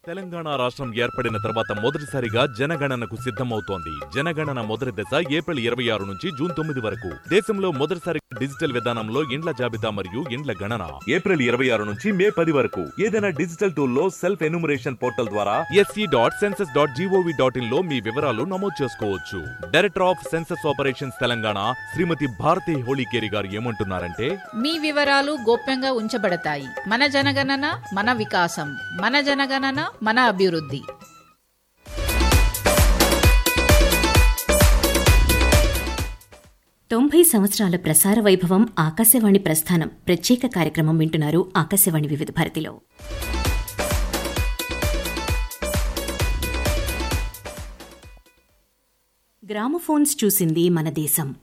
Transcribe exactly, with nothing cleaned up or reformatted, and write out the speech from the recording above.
తెలంగాణ రాష్ట్రం ఏర్పడిన తర్వాత మొదటిసారిగా జనగణనకు సిద్ధమవుతోంది. జనగణన మొదటి దశ ఏప్రిల్ ఇరవై ఆరు నుంచి జూన్ తొమ్మిది వరకు. దేశంలో మొదటిసారి డిజిటల్ విధానంలో ఇండ్ల జాబితా మరియు ఇండ్ల గణన ఏప్రిల్ ఇరవై ఆరు నుంచి మే పది వరకు. ఏదైనా డిజిటల్ టూల్ లో సెల్ఫ్ ఎన్యూమరేషన్ పోర్టల్ ద్వారా SC dot census dot GOV dot in లో మీ వివరాలు నమోదు చేసుకోవచ్చు. Director of census operations Telangana శ్రీమతి భారతి హోళీకేరి గారు ఏమంటున్నారంటే, మీ వివరాలు గోప్యంగా ఉంచబడతాయి. మన జనగణన మన వికాసం, మన జనగణన మన అభివృద్ధి. తొంభై సంవత్సరాల ప్రసార వైభవం ఆకాశవాణి ప్రస్థానం ప్రత్యేక కార్యక్రమం వింటున్నారు ఆకాశవాణి వివిధ భారతిలో. గ్రామోఫోన్స్ చూసింది మన దేశం.